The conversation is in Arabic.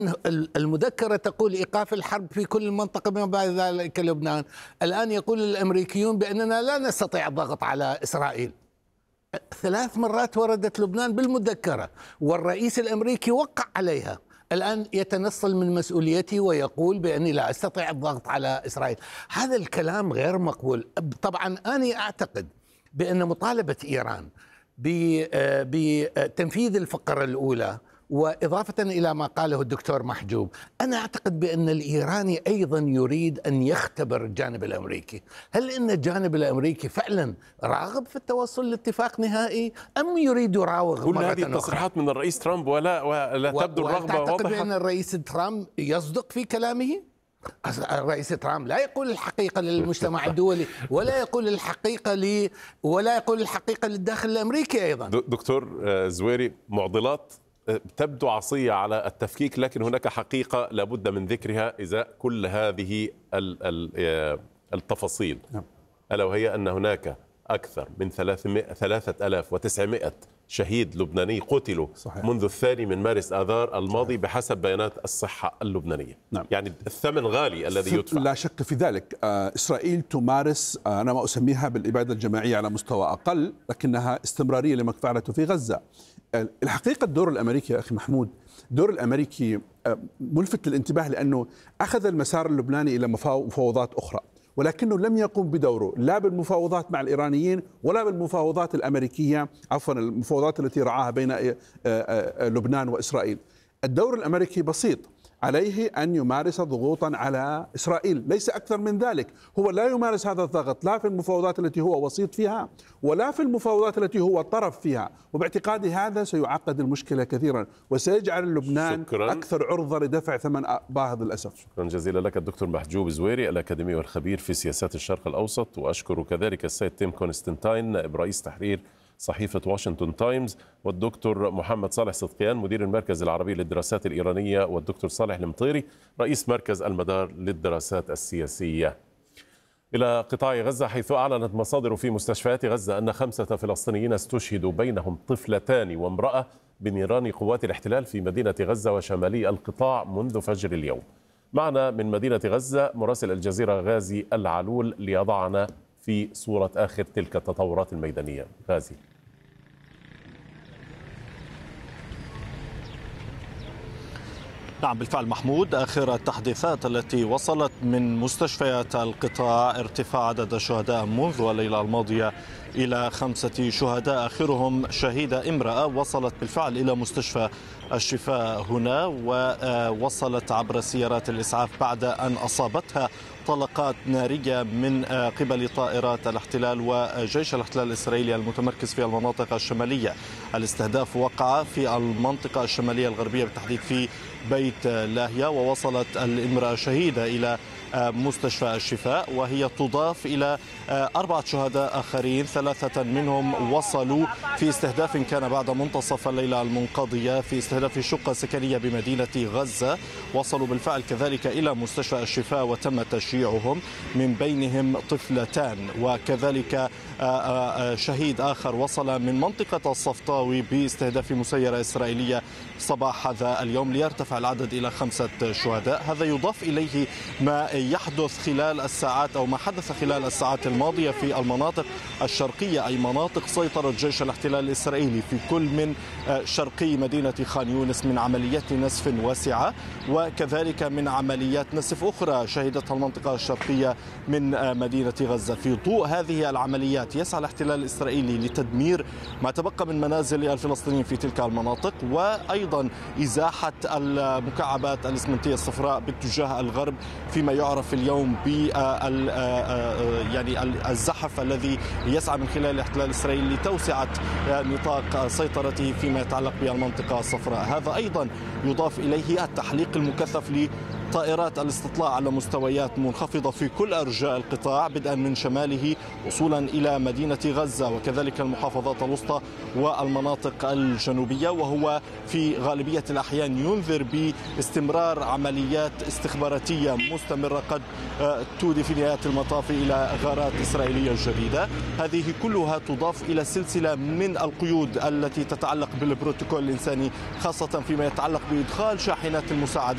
المذكرة تقول إيقاف الحرب في كل المنطقة بما بعد ذلك لبنان. الآن يقول الأمريكيون بأننا لا نستطيع الضغط على إسرائيل. 3 مرات وردت لبنان بالمذكرة والرئيس الأمريكي وقع عليها. الآن يتنصل من مسؤوليته ويقول بأني لا أستطيع الضغط على إسرائيل. هذا الكلام غير مقبول. طبعا أنا أعتقد بأن مطالبة إيران بتنفيذ الفقرة الأولى، وإضافة إلى ما قاله الدكتور محجوب، أنا أعتقد بأن الإيراني أيضا يريد أن يختبر الجانب الأمريكي. هل أن الجانب الأمريكي فعلا راغب في التوصل لاتفاق نهائي أم يريد يراوغ مرة أخرى؟ كل هذه التصريحات من الرئيس ترامب ولا تبدو الرغبة واضحة. تعتقد بأن الرئيس ترامب يصدق في كلامه؟ الرئيس ترامب لا يقول الحقيقة للمجتمع الدولي ولا يقول الحقيقة للداخل الأمريكي أيضا. دكتور زويري، معضلات تبدو عصية على التفكيك، لكن هناك حقيقة لابد من ذكرها إذا كل هذه التفاصيل، ألا وهي أن هناك أكثر من 3900 شهيد لبناني قتلوا منذ 2 مارس آذار الماضي بحسب بيانات الصحة اللبنانية. يعني الثمن غالي الذي يدفع. لا شك في ذلك. إسرائيل تمارس، أنا ما أسميها بالإبادة الجماعية على مستوى أقل، لكنها استمرارية لما فعلته في غزة. الحقيقة الدور الأمريكي يا أخي محمود، الدور الأمريكي ملفت للانتباه لأنه أخذ المسار اللبناني إلى مفاوضات أخرى، ولكنه لم يقم بدوره لا بالمفاوضات مع الإيرانيين ولا بالمفاوضات الأمريكية، عفوا المفاوضات التي رعاها بين لبنان وإسرائيل. الدور الأمريكي بسيط، عليه أن يمارس ضغوطا على إسرائيل، ليس أكثر من ذلك. هو لا يمارس هذا الضغط لا في المفاوضات التي هو وسيط فيها ولا في المفاوضات التي هو طرف فيها، وباعتقادي هذا سيعقد المشكلة كثيرا وسيجعل لبنان أكثر عرضة لدفع ثمن باهظ للأسف. شكرا جزيلا لك الدكتور محجوب زويري، الأكاديمي والخبير في سياسات الشرق الأوسط، وأشكر كذلك السيد تيم كونستانتين نائب رئيس تحرير صحيفة واشنطن تايمز، والدكتور محمد صالح صدقيان مدير المركز العربي للدراسات الإيرانية، والدكتور صالح المطيري رئيس مركز المدار للدراسات السياسية. إلى قطاع غزة، حيث أعلنت مصادر في مستشفيات غزة أن 5 فلسطينيين استشهدوا بينهم طفلتان وامرأة بنيران قوات الاحتلال في مدينة غزة وشمالي القطاع منذ فجر اليوم. معنا من مدينة غزة مراسل الجزيرة غازي العلول ليضعنا في صورة آخر تلك التطورات الميدانية. غازي. نعم بالفعل محمود، آخر التحديثات التي وصلت من مستشفيات القطاع ارتفاع عدد الشهداء منذ الليلة الماضية إلى 5 شهداء، آخرهم شهيدة امرأة وصلت بالفعل إلى مستشفى الشفاء هنا، ووصلت عبر سيارات الإسعاف بعد أن أصابتها طلقات نارية من قبل طائرات الاحتلال وجيش الاحتلال الإسرائيلي المتمركز في المناطق الشمالية. الاستهداف وقع في المنطقة الشمالية الغربية بالتحديد في بيت لاهيا، ووصلت الامرأة شهيدة إلى مستشفى الشفاء، وهي تضاف إلى 4 شهداء آخرين، 3 منهم وصلوا في استهداف كان بعد منتصف الليلة المنقضية في استهداف شقة سكنية بمدينة غزة. وصلوا بالفعل كذلك إلى مستشفى الشفاء وتم تشييعهم، من بينهم طفلتان، وكذلك شهيد آخر وصل من منطقة الصفطاوي باستهداف مسيرة إسرائيلية صباح هذا اليوم، ليرتفع العدد إلى 5 شهداء. هذا يضاف إليه ما يحدث خلال الساعات أو ما حدث خلال الساعات الماضية في المناطق الشرقية، أي مناطق سيطرة جيش الاحتلال الإسرائيلي في كل من شرقي مدينة خان يونس من عمليات نسف واسعة، وكذلك من عمليات نسف أخرى شهدتها المنطقة الشرقية من مدينة غزة. في ضوء هذه العمليات يسعى الاحتلال الإسرائيلي لتدمير ما تبقى من منازل الفلسطينيين في تلك المناطق، وأيضا إزاحة المكعبات الإسمنتية الصفراء باتجاه الغرب، فيما يعرف اليوم يعني الزحف الذي يسعى من خلال الاحتلال الإسرائيلي لتوسعة نطاق سيطرته فيما يتعلق بالمنطقة الصفراء. هذا أيضا يضاف إليه التحليق المكثف طائرات الاستطلاع على مستويات منخفضة في كل أرجاء القطاع، بدءا من شماله وصولا إلى مدينة غزة وكذلك المحافظات الوسطى والمناطق الجنوبية، وهو في غالبية الأحيان ينذر باستمرار عمليات استخباراتية مستمرة قد تودي في نهاية المطاف إلى غارات إسرائيلية جديدة. هذه كلها تضاف إلى سلسلة من القيود التي تتعلق بالبروتوكول الإنساني، خاصة فيما يتعلق بإدخال شاحنات المساعدة